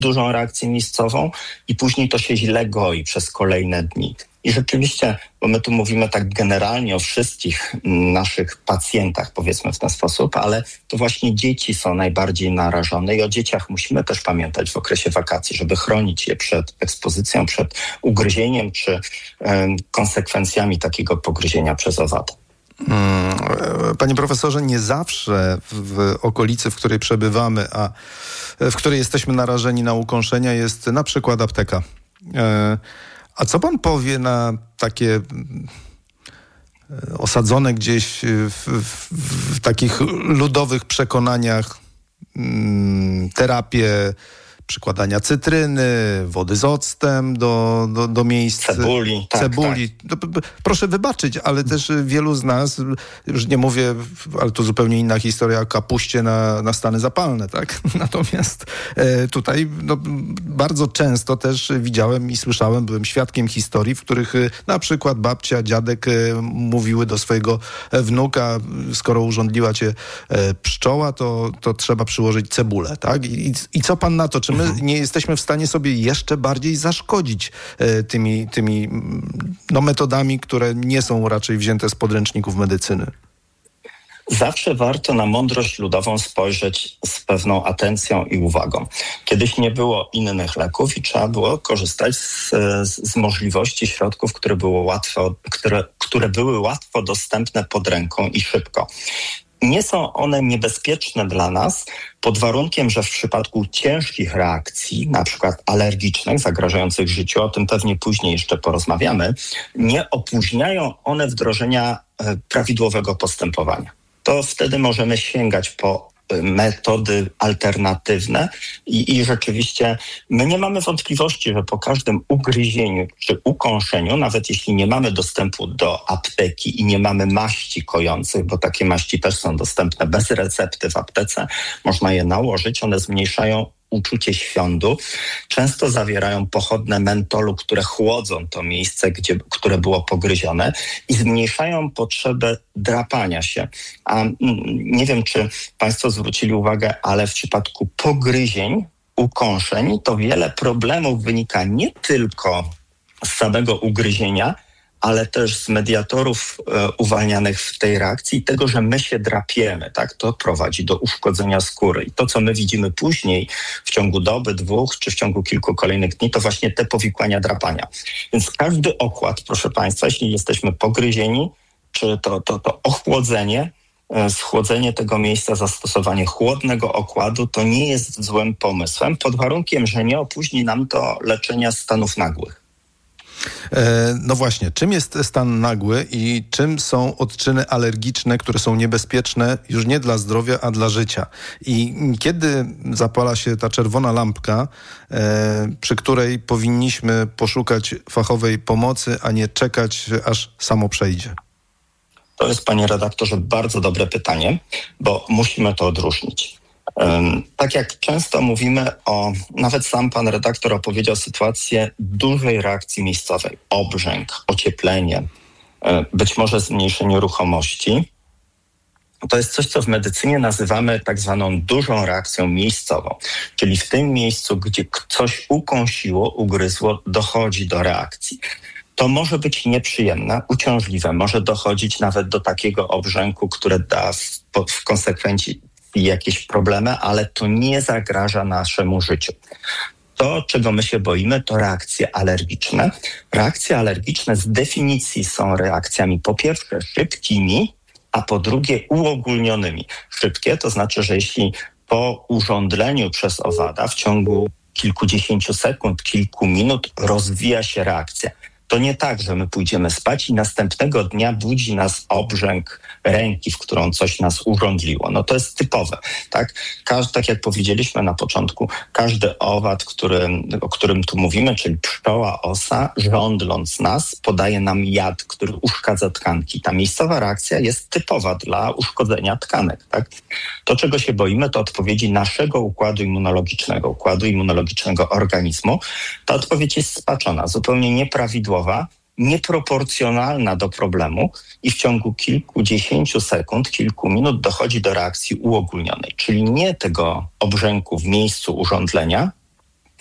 dużą reakcję miejscową i później to się źle goi przez kolejne dni. I rzeczywiście, bo my tu mówimy tak generalnie o wszystkich naszych pacjentach, powiedzmy w ten sposób, ale to właśnie dzieci są najbardziej narażone i o dzieciach musimy też pamiętać w okresie wakacji, żeby chronić je przed ekspozycją, przed ugryzieniem czy konsekwencjami takiego pogryzienia przez owada. Panie profesorze, nie zawsze w okolicy, w której przebywamy, a w której jesteśmy narażeni na ukąszenia, jest na przykład apteka. A co pan powie na takie osadzone gdzieś w takich ludowych przekonaniach terapie przykładania cytryny, wody z octem do miejsc. Cebuli. Cebuli. Tak. Proszę wybaczyć, ale też wielu z nas, już nie mówię, ale to zupełnie inna historia, o kapuście na stany zapalne, tak? Natomiast tutaj bardzo często też widziałem i słyszałem, byłem świadkiem historii, w których na przykład babcia, dziadek mówiły do swojego wnuka, skoro urządliła cię pszczoła, to trzeba przyłożyć cebulę, tak? I co pan na to? Czy my nie jesteśmy w stanie sobie jeszcze bardziej zaszkodzić tymi metodami, które nie są raczej wzięte z podręczników medycyny? Zawsze warto na mądrość ludową spojrzeć z pewną atencją i uwagą. Kiedyś nie było innych leków i trzeba było korzystać z możliwości środków, które były łatwo dostępne pod ręką i szybko. Nie są one niebezpieczne dla nas pod warunkiem, że w przypadku ciężkich reakcji, na przykład alergicznych, zagrażających życiu, o tym pewnie później jeszcze porozmawiamy, nie opóźniają one wdrożenia prawidłowego postępowania. To wtedy możemy sięgać po metody alternatywne i rzeczywiście my nie mamy wątpliwości, że po każdym ugryzieniu czy ukąszeniu, nawet jeśli nie mamy dostępu do apteki i nie mamy maści kojących, bo takie maści też są dostępne bez recepty w aptece, można je nałożyć, one zmniejszają uczucie świądu. Często zawierają pochodne mentolu, które chłodzą to miejsce, które było pogryzione i zmniejszają potrzebę drapania się. A nie wiem, czy państwo zwrócili uwagę, ale w przypadku pogryzień, ukąszeń, to wiele problemów wynika nie tylko z samego ugryzienia, ale też z mediatorów uwalnianych w tej reakcji i tego, że my się drapiemy, tak? To prowadzi do uszkodzenia skóry. I to, co my widzimy później w ciągu doby, 2 czy w ciągu kilku kolejnych dni, to właśnie te powikłania drapania. Więc każdy okład, proszę państwa, jeśli jesteśmy pogryzieni, czy to ochłodzenie, schłodzenie tego miejsca, zastosowanie chłodnego okładu, to nie jest złym pomysłem, pod warunkiem, że nie opóźni nam to leczenia stanów nagłych. No właśnie, czym jest stan nagły i czym są odczyny alergiczne, które są niebezpieczne już nie dla zdrowia, a dla życia? I kiedy zapala się ta czerwona lampka, przy której powinniśmy poszukać fachowej pomocy, a nie czekać, aż samo przejdzie? To jest, panie redaktorze, bardzo dobre pytanie, bo musimy to odróżnić. Tak jak często mówimy nawet sam pan redaktor opowiedział sytuację dużej reakcji miejscowej, obrzęk, ocieplenie, być może zmniejszenie ruchomości. To jest coś, co w medycynie nazywamy tak zwaną dużą reakcją miejscową, czyli w tym miejscu, gdzie coś ukąsiło, ugryzło, dochodzi do reakcji. To może być nieprzyjemne, uciążliwe, może dochodzić nawet do takiego obrzęku, które da w konsekwencji jakieś problemy, ale to nie zagraża naszemu życiu. To, czego my się boimy, to reakcje alergiczne. Reakcje alergiczne z definicji są reakcjami po pierwsze szybkimi, a po drugie uogólnionymi. Szybkie to znaczy, że jeśli po urządleniu przez owada w ciągu kilkudziesięciu sekund, kilku minut rozwija się reakcja. To nie tak, że my pójdziemy spać i następnego dnia budzi nas obrzęk ręki, w którą coś nas urządliło. No to jest typowe, tak? Tak jak powiedzieliśmy na początku, każdy owad, o którym tu mówimy, czyli pszczoła, osa, żądląc nas, podaje nam jad, który uszkadza tkanki. Ta miejscowa reakcja jest typowa dla uszkodzenia tkanek, tak? To, czego się boimy, to odpowiedzi naszego układu immunologicznego organizmu. Ta odpowiedź jest spaczona, zupełnie nieprawidłowa, nieproporcjonalna do problemu i w ciągu kilkudziesięciu sekund, kilku minut dochodzi do reakcji uogólnionej, czyli nie tego obrzęku w miejscu urządlenia,